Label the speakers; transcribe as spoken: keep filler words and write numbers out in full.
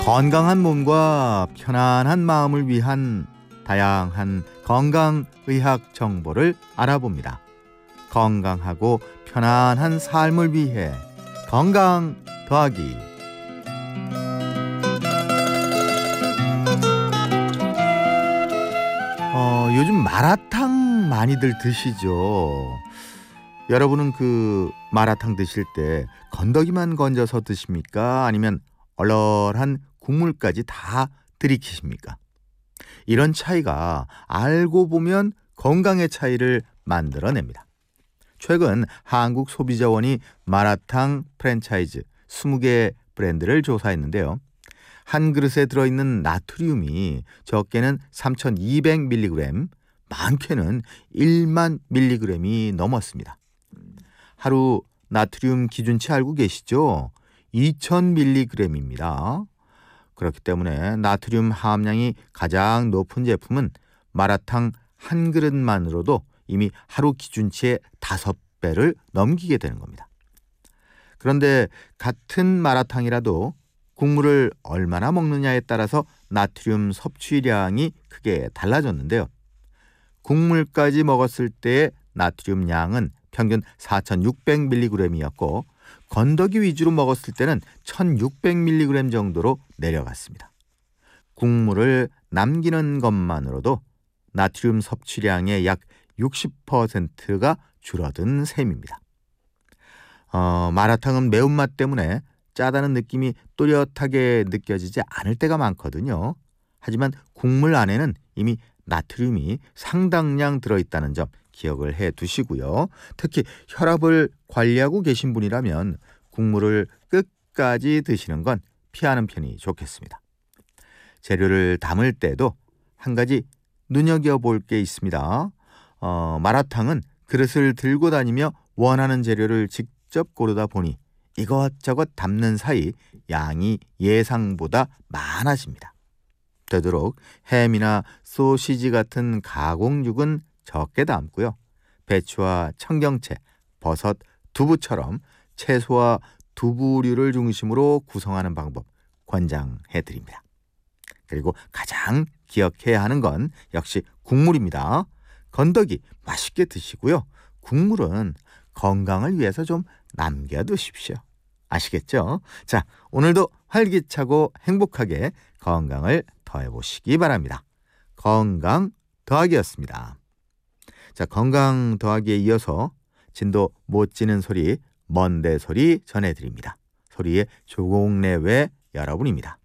Speaker 1: 건강한 몸과 편안한 마음을 위한 다양한 건강의학 정보를 알아봅니다. 건강하고 편안한 삶을 위해 건강 더하기. 어, 요즘 마라탕 많이들 드시죠? 여러분은 그 마라탕 드실 때 건더기만 건져서 드십니까? 아니면 얼얼한 국물까지 다 들이키십니까? 이런 차이가 알고 보면 건강의 차이를 만들어냅니다. 최근 한국소비자원이 마라탕 프랜차이즈 스무 개 브랜드를 조사했는데요. 한 그릇에 들어있는 나트륨이 적게는 삼천이백 밀리그램, 많게는 일만 밀리그램이 넘었습니다. 하루 나트륨 기준치 알고 계시죠? 이천 밀리그램입니다. 그렇기 때문에 나트륨 함량이 가장 높은 제품은 마라탕 한 그릇만으로도 이미 하루 기준치의 다섯 배를 넘기게 되는 겁니다. 그런데 같은 마라탕이라도 국물을 얼마나 먹느냐에 따라서 나트륨 섭취량이 크게 달라졌는데요. 국물까지 먹었을 때의 나트륨 양은 평균 사천육백 밀리그램이었고 건더기 위주로 먹었을 때는 천육백 밀리그램 정도로 내려갔습니다. 국물을 남기는 것만으로도 나트륨 섭취량의 약 육십 퍼센트가 줄어든 셈입니다. 어, 마라탕은 매운맛 때문에 짜다는 느낌이 또렷하게 느껴지지 않을 때가 많거든요. 하지만 국물 안에는 이미 나트륨이 상당량 들어있다는 점 기억을 해 두시고요. 특히 혈압을 관리하고 계신 분이라면 국물을 끝까지 드시는 건 피하는 편이 좋겠습니다. 재료를 담을 때도 한 가지 눈여겨볼 게 있습니다. 어, 마라탕은 그릇을 들고 다니며 원하는 재료를 직접 고르다 보니 이것저것 담는 사이 양이 예상보다 많아집니다. 되도록 햄이나 소시지 같은 가공육은 적게 담고요. 배추와 청경채, 버섯, 두부처럼 채소와 두부류를 중심으로 구성하는 방법 권장해드립니다. 그리고 가장 기억해야 하는 건 역시 국물입니다. 건더기 맛있게 드시고요. 국물은 건강을 위해서 좀 남겨두십시오. 아시겠죠? 자, 오늘도 활기차고 행복하게 건강을 더해보시기 바랍니다. 건강 더하기였습니다. 자, 건강 더하기에 이어서 진도 못 지는 소리, 먼데 소리 전해드립니다. 소리의 조공래외 여러분입니다.